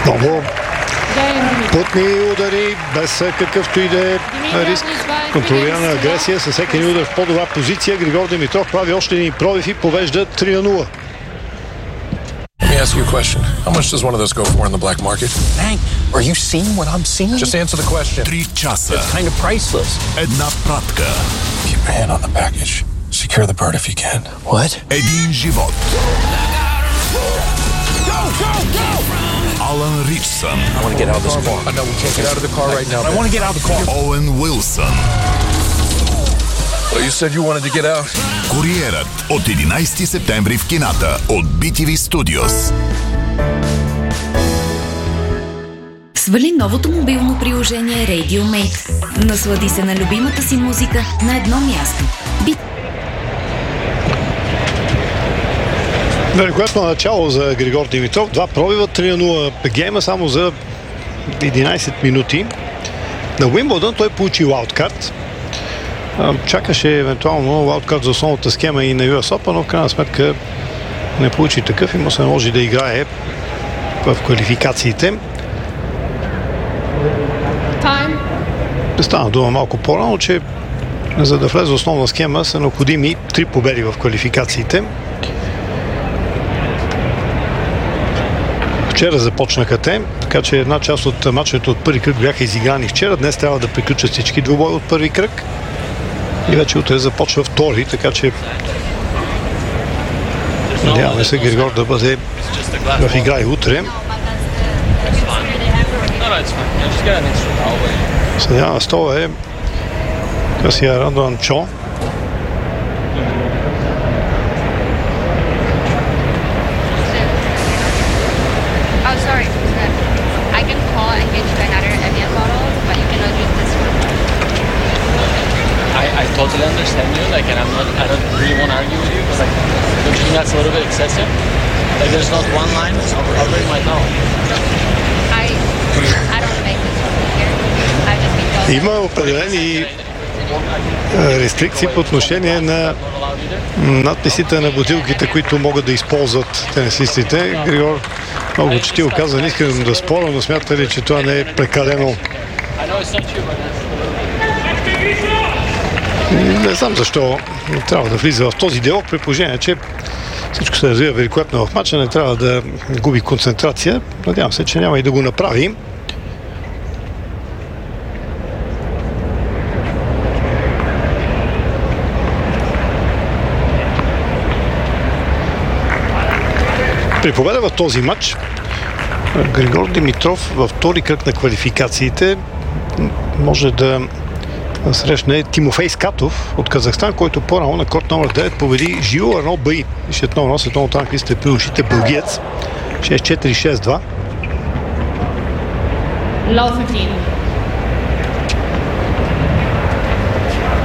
Много плътни удари, без какъвто и да е риск. Контролирана агресия, със всеки удар в по-добра позиция. Григор Димитров прави още един пробив и повежда 3-0. Let me ask you a question. How much does one of those go for in the black market? Hank, are you seeing what I'm seeing? Just answer the question. 3 часа. It's kind of priceless. Една пратка. Keep your hand on the package. Secure the bird if you can. What? Един живот. Go, go, go! Алън Ричсън. I want to get out of this car. I know we can't get out of the car right now. I want to get out of the car. Оуен Уилсън. Well, you said you wanted to get out. Куриерът от 11 септември в кината от BTV Studios. Свали новото мобилно приложение RadioMate. Наслади се на любимата си музика на едно място. Великолепно начало за Григор Димитров. 2 пробива, 3-0 гейма само за 11 минути. На Уимбълдън той получи лаудкарт. Чакаше евентуално лаудкарт за основната схема и на US Open, но в крайна сметка не получи такъв и му се наложи да играе в квалификациите. Стана дума малко по-рано, че за да влезе основна схема са необходими 3 победи в квалификациите. Вчера започнаха те, така че една част от мачовете от първи кръг бяха изиграни вчера. Днес трябва да приключат всички двубои от първи кръг. И вече утре започва втори, така че надяваме се Григор да бъде в игра и утре. Съдя на стола е Касия Радоан Чо. I totally understand you, like, and I don't really want to argue with you, but like, don't you think that's a little bit excessive? Like, there's not one line, I'll bring my now. I don't make this here. I just Има определени рестрикции по отношение на надписите на бутилките, които могат да използват тенисистите. Григор много четиво каза, не искам да споря, но смята ли, че това не е прекалено? Не знам защо трябва да влиза в този диалог, при положение, че всичко се развива великолепно в матча, не трябва да губи концентрация. Надявам се, че няма и да го направи. При победа в този матч Григор Димитров във втори кръг на квалификациите може да срещне Тимофей Скатов от Казахстан, който по-рано на корт номер 9 победи Жило Арно Баи. Вижте номер 1 световното ранглиста при ушите белгиец. 6-4, 6-2. Love 15.